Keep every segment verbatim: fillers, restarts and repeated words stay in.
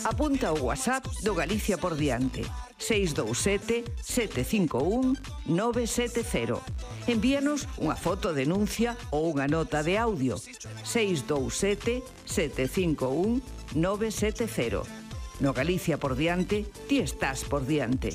Apunta o WhatsApp do Galicia por diante. seis dous sete, sete cinco un, nove sete cero. Envíanos unha foto denuncia ou unha nota de audio. seis dous sete, sete cinco un, nove sete cero. No Galicia por diante, ti estás por diante.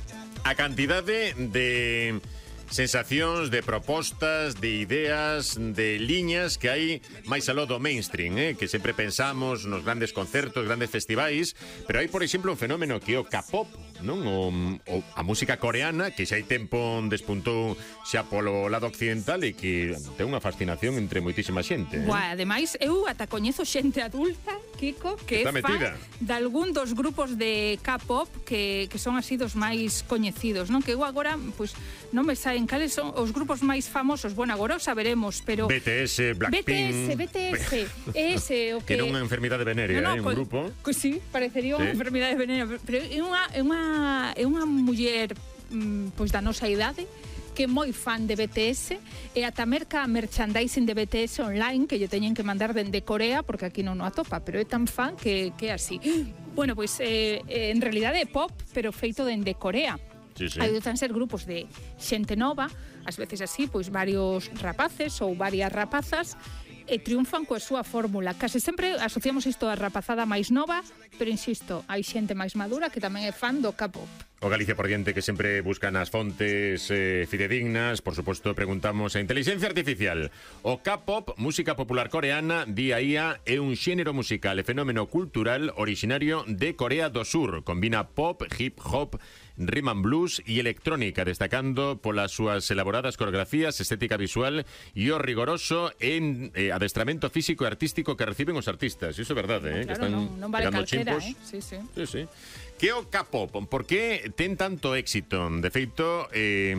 A cantidade de sensacións, de propostas, de ideas, de liñas que hai máis aló do mainstream, eh? Que sempre pensamos nos grandes concertos, grandes festivais, pero hai, por exemplo, un fenómeno que é o K-pop, non? O, o, a música coreana, que xa hai tempo despuntou xa polo lado occidental e que ten unha fascinación entre moitísima xente. Eh? Buah, ademais, eu ata coñezo xente adulta, Kiko, que é fan de algún dos grupos de K-pop que, que son así dos máis coñecidos, non? Que eu agora, pois, non me saen cales son os grupos máis famosos. Bueno, agora o saberemos, pero... B T S, Blackpink... B T S, B T S, ese, o que... Que era unha enfermidade venérea, no, no, eh, un grupo. Pues sí, parecería unha sí. enfermidade venérea, pero é unha, é unha, é unha muller pois da nosa idade que é moi fan de B T S e ata merca merchandising de B T S online que lle teñen que mandar dende Corea porque aquí non o atopa, pero é tan fan que, que é así. Bueno, pois eh, en realidade é pop, pero feito dende Corea. Sí, sí. Aí están ser grupos de xente nova, ás veces así, pois varios rapaces ou varias rapazas, e triunfan coa súa fórmula. Case sempre asociamos isto á rapazada máis nova, pero insisto, hai xente máis madura que tamén é fan do K-pop. O Galicia por diante que sempre buscan as fontes eh, fidedignas. Por suposto, preguntamos a inteligencia artificial. O K-pop, música popular coreana, día a día, é un xénero musical e fenómeno cultural originario de Corea do Sur. Combina pop, hip hop, rhythm and blues e electrónica, destacando polas súas elaboradas coreografías, estética visual e o rigoroso en eh, adestramento físico e artístico que reciben os artistas. Iso é verdade, eh? Claro, que están non, non vale calquera, eh? Sí, sí. Sí, sí. Que o K-pop? Por que ten tanto éxito? De feito, eh,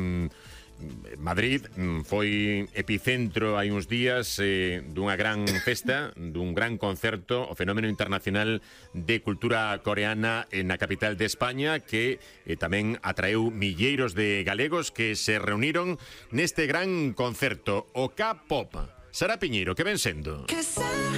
Madrid foi epicentro hai uns días eh, dunha gran festa, dun gran concerto, o fenómeno internacional de cultura coreana na capital de España, que eh, tamén atraeu milleiros de galegos que se reuniron neste gran concerto, o K-pop. Sara Piñeiro, que ven sendo?